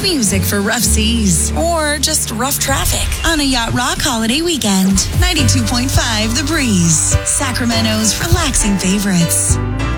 Live music for rough seas or just rough traffic on a Yacht Rock holiday weekend. 92.5 The Breeze, Sacramento's relaxing favorites.